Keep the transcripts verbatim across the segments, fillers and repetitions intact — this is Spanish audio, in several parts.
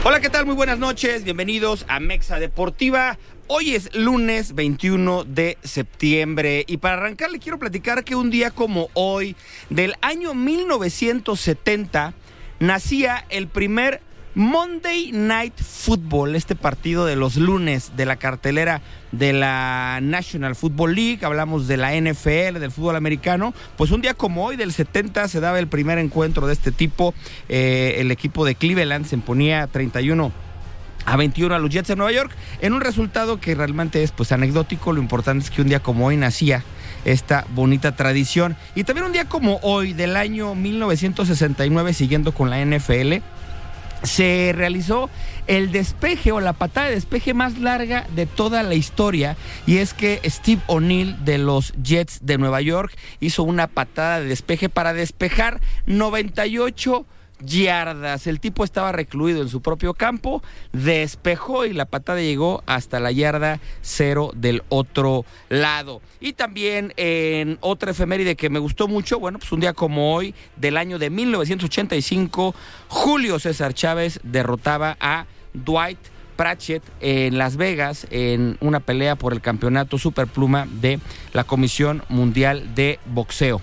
Hola, ¿qué tal? Muy buenas noches, bienvenidos a Mexa Deportiva. Hoy es lunes veintiuno de septiembre y para arrancar le quiero platicar que un día como hoy, del año mil novecientos setenta, nacía el primer Monday Night Football, este partido de los lunes de la cartelera de la National Football League. Hablamos de la N F L, del fútbol americano. Pues un día como hoy, del setenta, se daba el primer encuentro de este tipo. Eh, el equipo de Cleveland se imponía treinta y uno a veintiuno a los Jets de Nueva York, en un resultado que realmente es pues anecdótico. Lo importante es que un día como hoy nacía esta bonita tradición. Y también un día como hoy, del año mil novecientos sesenta y nueve, siguiendo con la N F L, se realizó el despeje o la patada de despeje más larga de toda la historia, y es que Steve O'Neill de los Jets de Nueva York hizo una patada de despeje para despejar noventa y ocho yardas. El tipo estaba recluido en su propio campo, despejó y la patada llegó hasta la yarda cero del otro lado. Y también en otra efeméride que me gustó mucho, bueno, pues un día como hoy, del año de mil novecientos ochenta y cinco, Julio César Chávez derrotaba a Dwight Pratchett en Las Vegas en una pelea por el campeonato superpluma de la Comisión Mundial de Boxeo.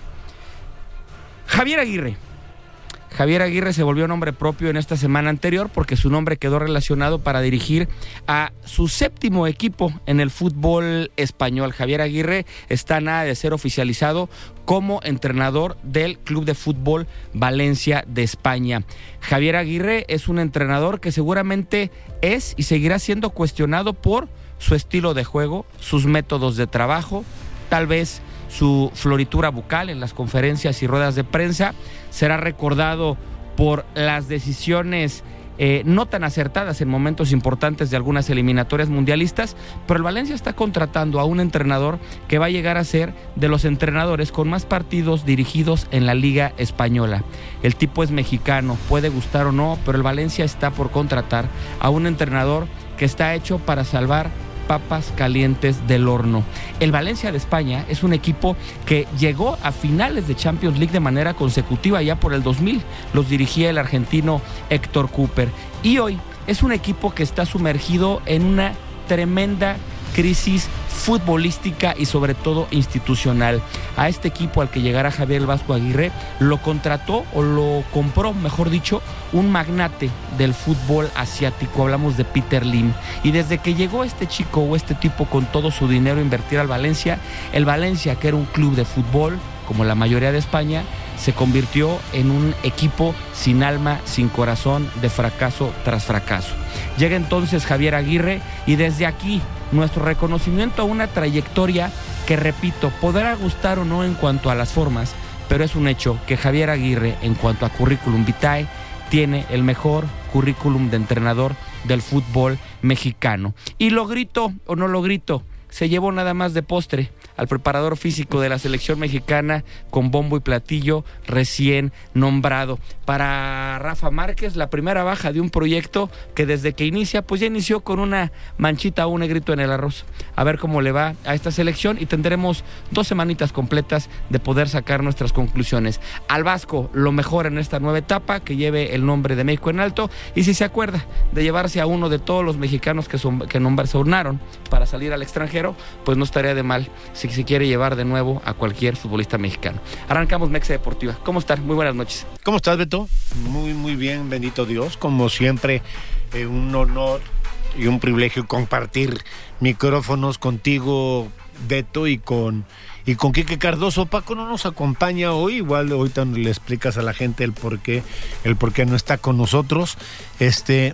Javier Aguirre. Javier Aguirre se volvió nombre propio en esta semana anterior porque su nombre quedó relacionado para dirigir a su séptimo equipo en el fútbol español. Javier Aguirre está nada de ser oficializado como entrenador del Club de Fútbol Valencia de España. Javier Aguirre es un entrenador que seguramente es y seguirá siendo cuestionado por su estilo de juego, sus métodos de trabajo, tal vez su floritura bucal en las conferencias y ruedas de prensa. Será recordado por las decisiones eh, no tan acertadas en momentos importantes de algunas eliminatorias mundialistas, pero el Valencia está contratando a un entrenador que va a llegar a ser de los entrenadores con más partidos dirigidos en la Liga Española. El tipo es mexicano, puede gustar o no, pero el Valencia está por contratar a un entrenador que está hecho para salvar papas calientes del horno. El Valencia de España es un equipo que llegó a finales de Champions League de manera consecutiva ya por el dos mil. Los dirigía el argentino Héctor Cúper. Y hoy es un equipo que está sumergido en una tremenda crisis futbolística y sobre todo institucional. A este equipo al que llegara Javier el Vasco Aguirre lo contrató o lo compró, mejor dicho, un magnate del fútbol asiático. Hablamos de Peter Lim. Y desde que llegó este chico o este tipo con todo su dinero a invertir al Valencia, el Valencia, que era un club de fútbol, como la mayoría de España, se convirtió en un equipo sin alma, sin corazón, de fracaso tras fracaso. Llega entonces Javier Aguirre y desde aquí nuestro reconocimiento a una trayectoria que, repito, podrá gustar o no en cuanto a las formas, pero es un hecho que Javier Aguirre, en cuanto a currículum vitae, tiene el mejor currículum de entrenador del fútbol mexicano. Y lo grito o no lo grito, se llevó nada más de postre al preparador físico de la selección mexicana con bombo y platillo recién nombrado. Para Rafa Márquez, la primera baja de un proyecto que desde que inicia, pues ya inició con una manchita o un negrito en el arroz. A ver cómo le va a esta selección y tendremos dos semanitas completas de poder sacar nuestras conclusiones. Al Vasco, lo mejor en esta nueva etapa, que lleve el nombre de México en alto, y si se acuerda de llevarse a uno de todos los mexicanos que, son, que nombraron para salir al extranjero, pues no estaría de mal si se quiere llevar de nuevo a cualquier futbolista mexicano. Arrancamos Mexa Deportiva. ¿Cómo están? Muy buenas noches. ¿Cómo estás, Beto? Muy, muy bien, bendito Dios. Como siempre, eh, un honor y un privilegio compartir micrófonos contigo, Beto, y con y con Quique Cardoso. Paco no nos acompaña hoy, igual ahorita le explicas a la gente el por qué, el por qué no está con nosotros. Este...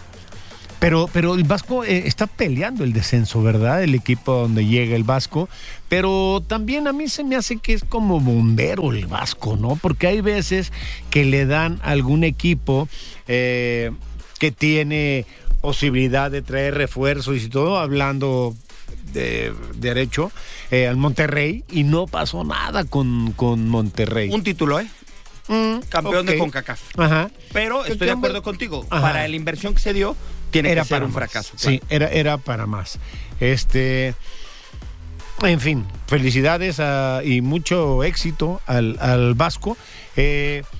Pero, pero el Vasco eh, está peleando el descenso, ¿verdad? El equipo donde llega el Vasco. Pero también a mí se me hace que es como bombero el Vasco, ¿no? Porque hay veces que le dan a algún equipo eh, que tiene posibilidad de traer refuerzos y todo, hablando de, de derecho, eh, al Monterrey, y no pasó nada con, con Monterrey. Un título, ¿eh? Mm, Campeón okay. de CONCACAF. Ajá. Pero estoy de acuerdo contigo. Ajá. Para la inversión que se dio, tiene era que ser un más. fracaso. Sí, claro. era, era para más. Este, en fin, felicidades a, y mucho éxito al, al Vasco. Eh,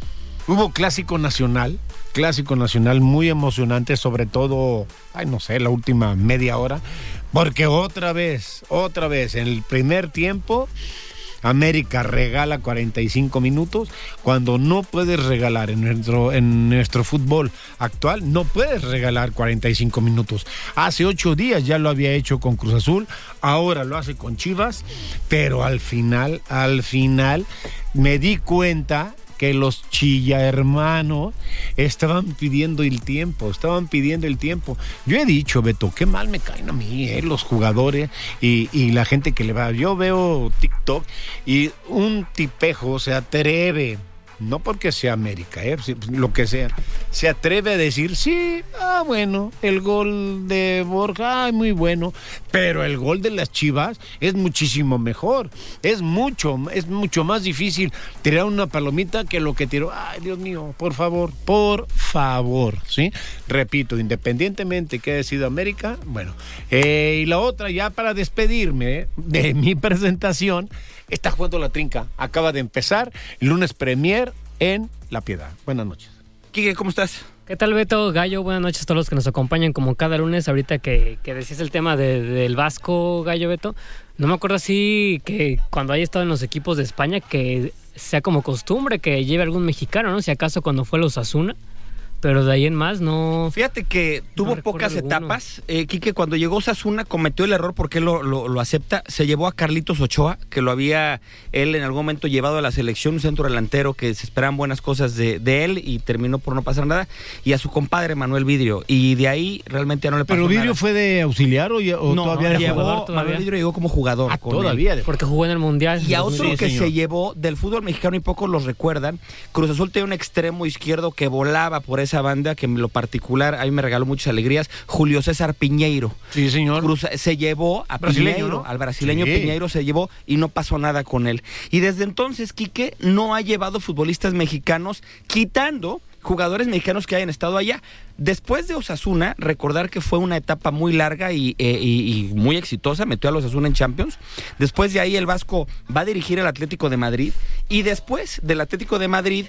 Hubo clásico nacional, clásico nacional muy emocionante, sobre todo, ay no sé, la última media hora, porque otra vez, otra vez, en el primer tiempo, América regala cuarenta y cinco minutos, cuando no puedes regalar en nuestro, en nuestro fútbol actual, no puedes regalar cuarenta y cinco minutos. Hace ocho días ya lo había hecho con Cruz Azul, ahora lo hace con Chivas, pero al final, al final, me di cuenta que los Chilla hermanos estaban pidiendo el tiempo, estaban pidiendo el tiempo. Yo he dicho, Beto, qué mal me caen a mí, eh, los jugadores y, y la gente que le va. Yo veo TikTok y un tipejo se atreve, no porque sea América, eh, lo que sea, se atreve a decir, sí, ah, bueno, el gol de Borja, ay, muy bueno, pero el gol de las Chivas es muchísimo mejor, es mucho, es mucho más difícil tirar una palomita que lo que tiró, ay, Dios mío, por favor, por favor, ¿sí? Repito, independientemente que haya sido América, bueno, eh, y la otra, ya para despedirme de mi presentación, está jugando la Trinca, acaba de empezar, lunes premier en La Piedad. Buenas noches. Quique, ¿cómo estás? ¿Qué tal, Beto? Gallo, buenas noches a todos los que nos acompañan como cada lunes. Ahorita que, que decías el tema de, del Vasco, Gallo, Beto, no me acuerdo así que cuando haya estado en los equipos de España que sea como costumbre que lleve algún mexicano, ¿no? Si acaso cuando fue los Osasuna. Pero de ahí en más no... Fíjate que tuvo no pocas etapas. Eh, Quique, cuando llegó Osasuna cometió el error, porque él lo, lo, lo acepta. Se llevó a Carlitos Ochoa, que lo había él en algún momento llevado a la selección, un centro delantero que se esperaban buenas cosas de, de él y terminó por no pasar nada. Y a su compadre Manuel Vidrio. Y de ahí realmente ya no le pasó nada. ¿Pero Vidrio fue de auxiliar o, o no, todavía no, de jugador? Todavía. Manuel Vidrio llegó como jugador. Ah, todavía. Él, porque jugó en el Mundial. Y a otro sí, que señor. se llevó del fútbol mexicano y pocos los recuerdan, Cruz Azul tenía un extremo izquierdo que volaba por esa banda, que me lo particular, a mí me regaló muchas alegrías, Julio César Piñeiro. Sí, señor. Cruz, se llevó a brasileño, Piñeiro, ¿no? al brasileño Sí. Piñeiro se llevó y no pasó nada con él. Y desde entonces, Quique no ha llevado futbolistas mexicanos, quitando jugadores mexicanos que hayan estado allá. Después de Osasuna, recordar que fue una etapa muy larga y, eh, y, y muy exitosa, metió a los Osasuna en Champions. Después de ahí el Vasco va a dirigir el Atlético de Madrid y después del Atlético de Madrid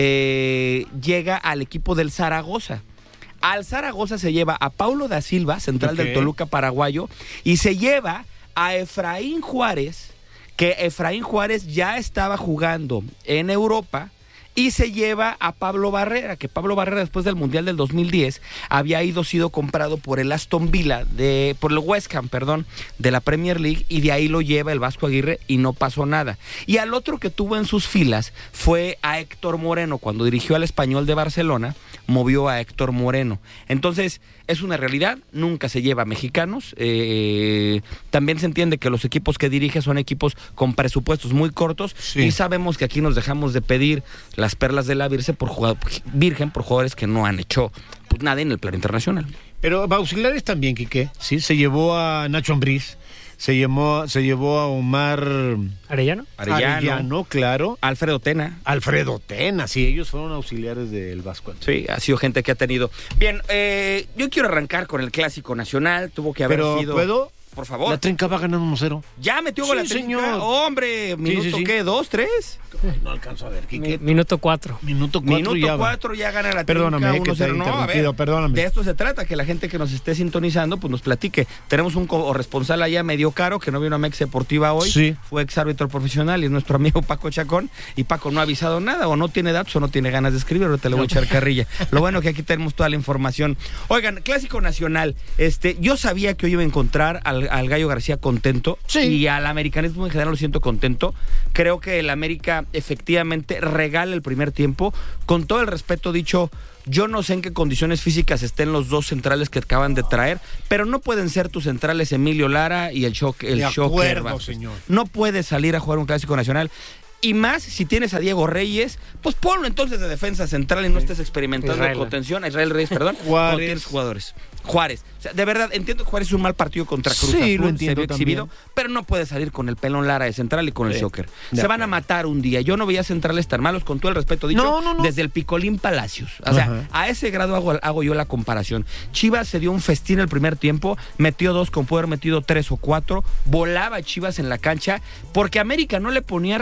eh, llega al equipo del Zaragoza. Al Zaragoza se lleva a Paulo da Silva, central okay. del Toluca paraguayo, y se lleva a Efraín Juárez, que Efraín Juárez ya estaba jugando en Europa, y se lleva a Pablo Barrera, que Pablo Barrera después del Mundial del dos mil diez había ido sido comprado por el Aston Villa, de, por el West Ham, perdón, de la Premier League, y de ahí lo lleva el Vasco Aguirre y no pasó nada. Y al otro que tuvo en sus filas fue a Héctor Moreno, cuando dirigió al Español de Barcelona, movió a Héctor Moreno. Entonces, es una realidad, nunca se lleva a mexicanos. Eh, también se entiende que los equipos que dirige son equipos con presupuestos muy cortos, sí. Y sabemos que aquí nos dejamos de pedir las perlas de la Virgen por, jugador, virgen por jugadores que no han hecho pues, nada en el plano internacional. Pero auxiliares también, Quique, sí, se llevó a Nacho Ambriz, se llevó, se llevó a Omar Arellano, Arellano, Arellano, claro, Alfredo Tena, Alfredo Tena, sí, ellos fueron auxiliares del Vasco. Sí, ha sido gente que ha tenido. Bien, eh, yo quiero arrancar con el Clásico Nacional, tuvo que haber Pero, sido. ¿puedo? Por favor. La Trinca va ganando uno cero. Ya metió gol sí, la Trinca. Señor. Hombre, minuto, sí, sí, sí. ¿qué? ¿Dos, tres? No alcanzo a ver. ¿Qué, qué? Minuto cuatro. Minuto cuatro Minuto ya cuatro ya gana la Trinca. Perdóname, uno cero. No, a ver, perdóname. De esto se trata, que la gente que nos esté sintonizando, pues nos platique. Tenemos un corresponsal allá medio caro que no vino a Mexa Deportiva hoy. Sí. Fue ex árbitro profesional y es nuestro amigo Paco Chacón. Y Paco no ha avisado nada, o no tiene datos, o no tiene ganas de escribir, o te le voy a echar carrilla. Lo bueno que aquí tenemos toda la información. Oigan, Clásico Nacional. Este, yo sabía que hoy iba a encontrar al, al Gallo García contento. Sí. Y al americanismo en general lo siento contento. Creo que el América efectivamente regala el primer tiempo. Con todo el respeto dicho, yo no sé en qué condiciones físicas estén los dos centrales que acaban de traer, pero no pueden ser tus centrales Emilio Lara y el Shock, el de Shocker. acuerdo, señor. No puedes salir a jugar un Clásico Nacional. Y más, si tienes a Diego Reyes, pues ponlo entonces de defensa central y no estés experimentando Israel. contención. A Israel Reyes, perdón. Juárez. Con tienes jugadores. Juárez. O sea, de verdad, entiendo que Juárez es un mal partido contra Cruz Sí, Azul, lo entiendo se vio exhibido, también. pero no puede salir con el pelón Lara de central y con el Sí, Shocker. de Se van a acuerdo. matar un día. Yo no veía centrales tan malos, con todo el respeto dicho, No, no, no. desde el Picolín Palacios. O sea, Ajá. a ese grado hago, hago yo la comparación. Chivas se dio un festín el primer tiempo, metió dos con poder, metido tres o cuatro, volaba Chivas en la cancha, porque América no le ponía resistencia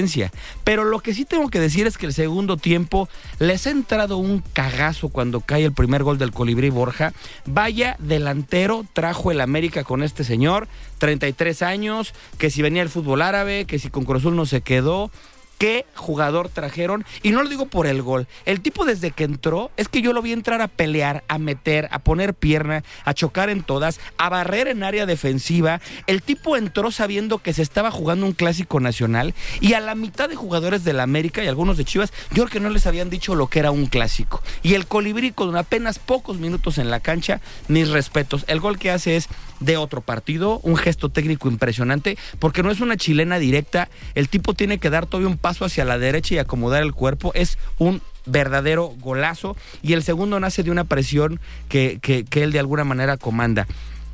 diferencia. Pero lo que sí tengo que decir es que el segundo tiempo les ha entrado un cagazo cuando cae el primer gol del Colibrí Borja. Vaya delantero trajo el América con este señor, treinta y tres años, que si venía el fútbol árabe, que si con Cruz Azul no se quedó. ¿Qué jugador trajeron? Y no lo digo por el gol. El tipo desde que entró, es que yo lo vi entrar a pelear, a meter, a poner pierna, a chocar en todas, a barrer en área defensiva. El tipo entró sabiendo que se estaba jugando un clásico nacional y a la mitad de jugadores de la América y algunos de Chivas, yo creo que no les habían dicho lo que era un clásico. Y el Colibrí con apenas pocos minutos en la cancha, mis respetos. El gol que hace es de otro partido, un gesto técnico impresionante, porque no es una chilena directa. El tipo tiene que dar todavía un paso hacia la derecha y acomodar el cuerpo. Es un verdadero golazo, y el segundo nace de una presión que, que, que él de alguna manera comanda.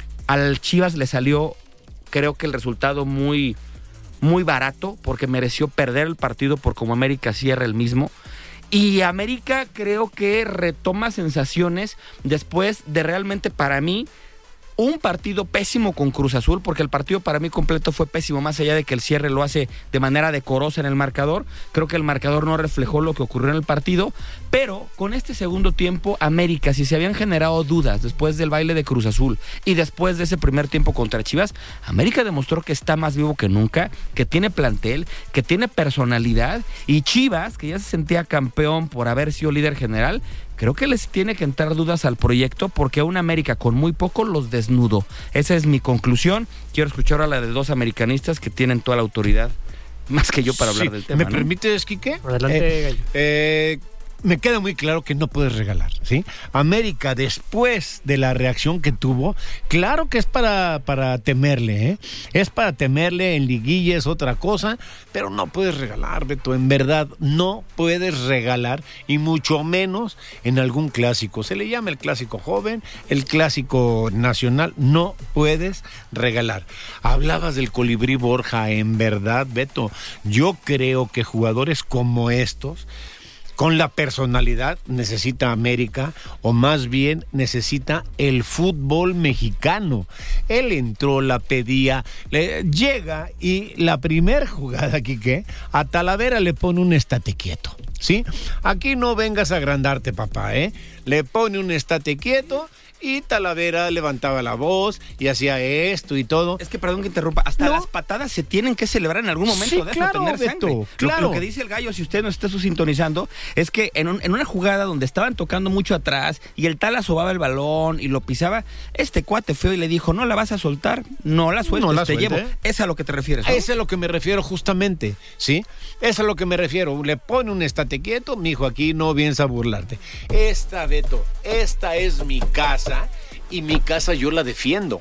Al Chivas le salió, creo que el resultado muy, muy barato, porque mereció perder el partido por como América cierra el mismo. Y América creo que retoma sensaciones después de realmente, para mí, un partido pésimo con Cruz Azul, porque el partido para mí completo fue pésimo, más allá de que el cierre lo hace de manera decorosa en el marcador. Creo que el marcador no reflejó lo que ocurrió en el partido, pero con este segundo tiempo, América, si se habían generado dudas después del baile de Cruz Azul y después de ese primer tiempo contra Chivas, América demostró que está más vivo que nunca, que tiene plantel, que tiene personalidad, y Chivas, que ya se sentía campeón por haber sido líder general, creo que les tiene que entrar dudas al proyecto, porque a una América con muy poco los desnudó. Esa es mi conclusión. Quiero escuchar a la de dos americanistas que tienen toda la autoridad, más que yo, para hablar sí, del tema. ¿Me ¿no? permites, Quique? Adelante, eh, Gallo. Eh, me queda muy claro que no puedes regalar, ¿sí? América, después de la reacción que tuvo, claro que es para, para temerle, ¿eh? Es para temerle, en liguilla es otra cosa, pero no puedes regalar, Beto, en verdad, no puedes regalar, y mucho menos en algún clásico. Se le llama el clásico joven, el clásico nacional, no puedes regalar. Hablabas del Colibrí Borja, en verdad, Beto, yo creo que jugadores como estos, con la personalidad, necesita América, o más bien necesita el fútbol mexicano. Él entró, la pedía, le, llega y la primer jugada, Quique, a Talavera le pone un estate quieto, ¿sí? Aquí no vengas a agrandarte, papá, ¿eh? Le pone un estate quieto, y Talavera levantaba la voz y hacía esto y todo. Es que, perdón que interrumpa, hasta no. las patadas se tienen que celebrar en algún momento, sí, de claro, eso, tener Beto, sangre. claro. Lo, lo que dice el Gallo, si usted nos está sintonizando, es que en, un, en una jugada donde estaban tocando mucho atrás y el Tala sobaba el balón y lo pisaba, este cuate feo y le dijo, no la vas a soltar, no la sueltes, no la te suelte. llevo. Es a lo que te refieres, ¿no? Es a lo que me refiero justamente, ¿sí? Es a lo que me refiero. Le pone un estate quieto, mijo, aquí no vienes a burlarte. Esta, Beto, esta es mi casa, y mi casa yo la defiendo.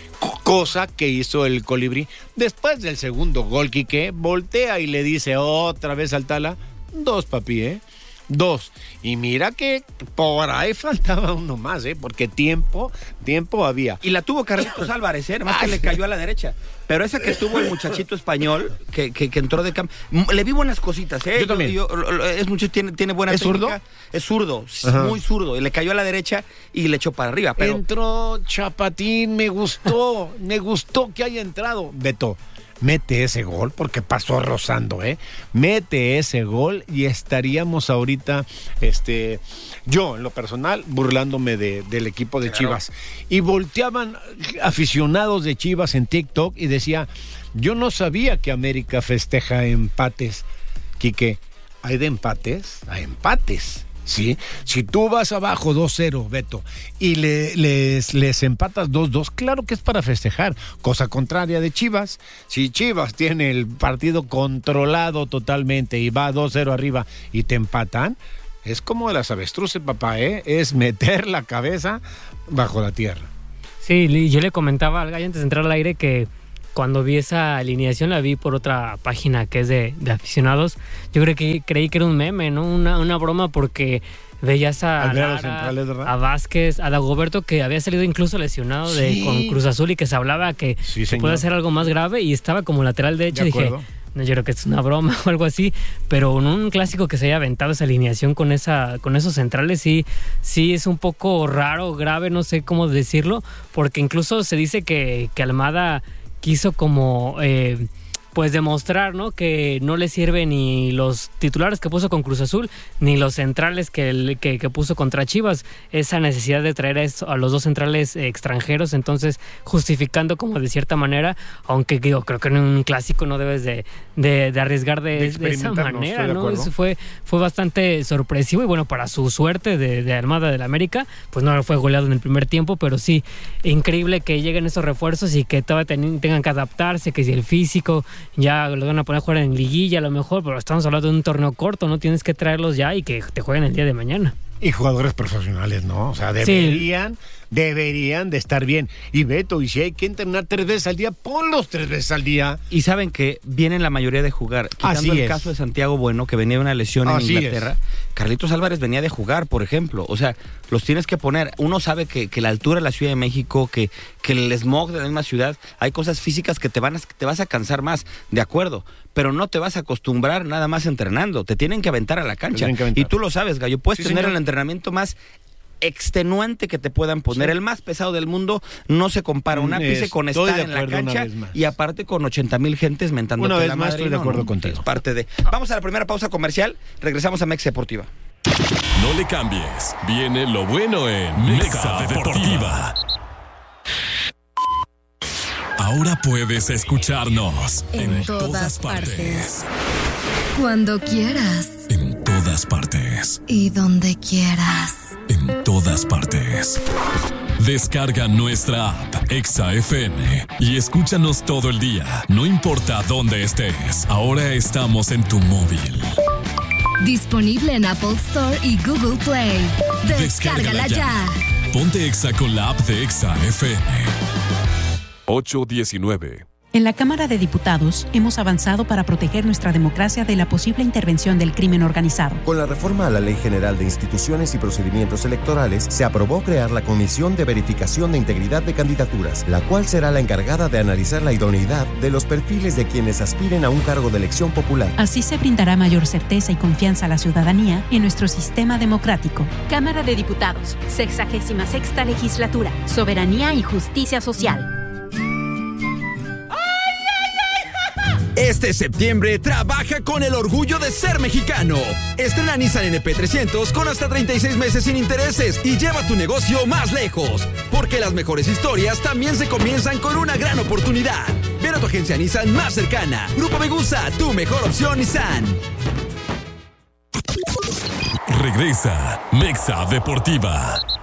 Cosa que hizo el Colibrí. Después del segundo gol, Quique voltea y le dice otra vez al Tala, dos, papi, ¿eh? Dos. Y mira que por ahí faltaba uno más, ¿eh? Porque tiempo, tiempo había. Y la tuvo Carlitos Álvarez, ¿eh? Más que le cayó a la derecha. Pero esa que tuvo el muchachito español, que, que, que entró de campo, le vi buenas cositas, ¿eh? Yo también. Yo, yo, es mucho, tiene, tiene buena ¿Es técnica. zurdo? Es zurdo, Ajá. muy zurdo. Y le cayó a la derecha y le echó para arriba. Pero Entró Chapatín, me gustó, me gustó que haya entrado. Beto, mete ese gol, porque pasó rozando, ¿eh? Mete ese gol y estaríamos ahorita, este, yo en lo personal, burlándome de, del equipo de Claro. Chivas. Y volteaban aficionados de Chivas en TikTok y decía, yo no sabía que América festeja empates. Quique, hay de empates a empates. ¿Sí? Si tú vas abajo dos cero, Beto, y le, les, les empatas dos dos, claro que es para festejar. Cosa contraria de Chivas. Si Chivas tiene el partido controlado totalmente y va dos cero arriba y te empatan, es como las avestruces, papá, ¿eh? Es meter la cabeza bajo la tierra. Sí, yo le comentaba al Gallo antes de entrar al aire que cuando vi esa alineación la vi por otra página que es de, de aficionados. Yo creo que creí que era un meme, ¿no? Una, una broma, porque veías a Al ver a los Lara, centrales, ¿verdad? a Vázquez, a Dagoberto, que había salido incluso lesionado de, Sí. con Cruz Azul, y que se hablaba que Sí, se señor. puede hacer algo más grave, y estaba como lateral derecho. De Dije, acuerdo. no, yo creo que es una broma o algo así, pero en un clásico que se haya aventado esa alineación con esa con esos centrales, sí, sí es un poco raro, grave, no sé cómo decirlo, porque incluso se dice que, que Almada quiso como eh, pues demostrar, ¿no? Que no le sirve ni los titulares que puso con Cruz Azul, ni los centrales que, que, que puso contra Chivas. Esa necesidad de traer a, eso, a los dos centrales eh, extranjeros, entonces justificando como de cierta manera, aunque digo, creo que en un clásico no debes de, de, de arriesgar de, de, de esa manera, ¿no? Eso fue, fue bastante sorpresivo y bueno, para su suerte de, de Almada del América, pues no fue goleado en el primer tiempo, pero sí, increíble que lleguen esos refuerzos y que todavía ten, tengan que adaptarse, que si el físico ya los van a poner a jugar en liguilla a lo mejor, pero estamos hablando de un torneo corto, ¿no? Tienes que traerlos ya y que te jueguen el día de mañana. Y jugadores profesionales, ¿no? O sea, deberían, sí. deberían de estar bien. Y Beto, y si hay que entrenar tres veces al día, ponlos tres veces al día. Y saben que vienen la mayoría de jugar. Quitando Así el es. caso de Santiago Bueno, que venía de una lesión Así en Inglaterra, es. Carlitos Álvarez venía de jugar, por ejemplo. O sea, los tienes que poner. Uno sabe que, que la altura de la Ciudad de México, que, que el smog de la misma ciudad, hay cosas físicas que te, van a, te vas a cansar más, de acuerdo. Pero no te vas a acostumbrar nada más entrenando. Te tienen que aventar a la cancha. Y tú lo sabes, Gallo. Puedes sí, tener señor. el entrenamiento más extenuante que te puedan poner, sí. el más pesado del mundo, no se compara un ápice es, con estar en la cancha y aparte con ochenta mil gentes mentando una vez la más madre, estoy de no, acuerdo no, contigo. Es parte de. Vamos a la primera pausa comercial, regresamos a Mexa Deportiva. No le cambies, viene lo bueno en Mexa Deportiva. Ahora puedes escucharnos en, en todas, todas partes. partes. Cuando quieras. En todas partes. Y donde quieras. En todas partes. Descarga nuestra app Exa F M y escúchanos todo el día. No importa dónde estés. Ahora estamos en tu móvil. Disponible en Apple Store y Google Play. Descárgala, Descárgala ya. ya. Ponte Exa con la app de Exa F M. ocho diecinueve. En la Cámara de Diputados hemos avanzado para proteger nuestra democracia de la posible intervención del crimen organizado. Con la reforma a la Ley General de Instituciones y Procedimientos Electorales, se aprobó crear la Comisión de Verificación de Integridad de Candidaturas, la cual será la encargada de analizar la idoneidad de los perfiles de quienes aspiren a un cargo de elección popular. Así se brindará mayor certeza y confianza a la ciudadanía en nuestro sistema democrático. Cámara de Diputados, sexagésima sexta legislatura, Soberanía y Justicia Social. Este septiembre trabaja con el orgullo de ser mexicano. Estrena Nissan N P trescientos con hasta treinta y seis meses sin intereses y lleva tu negocio más lejos. Porque las mejores historias también se comienzan con una gran oportunidad. Ven a tu agencia Nissan más cercana. Grupo Megusa, tu mejor opción Nissan. Regresa Mexa Deportiva.